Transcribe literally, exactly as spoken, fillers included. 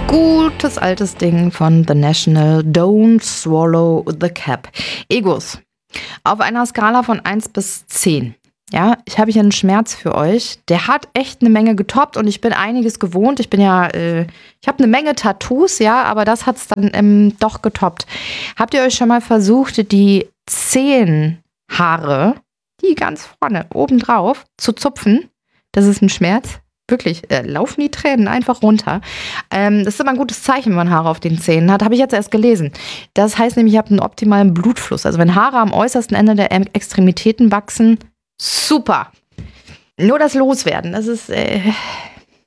Gutes altes Ding von The National, Don't Swallow the Cap. Egos. Auf einer Skala von eins bis zehn. Ja, ich habe hier einen Schmerz für euch. Der hat echt eine Menge getoppt und ich bin einiges gewohnt. Ich bin ja, äh, ich habe eine Menge Tattoos, ja, aber das hat es dann ähm, doch getoppt. Habt ihr euch schon mal versucht, die Zehenhaare, die ganz vorne, obendrauf, zu zupfen? Das ist ein Schmerz. Wirklich, äh, laufen die Tränen einfach runter. Ähm, das ist immer ein gutes Zeichen, wenn man Haare auf den Zähnen hat. Habe ich jetzt erst gelesen. Das heißt nämlich, ihr habt einen optimalen Blutfluss. Also wenn Haare am äußersten Ende der Extremitäten wachsen, super. Nur das Loswerden, das ist, äh,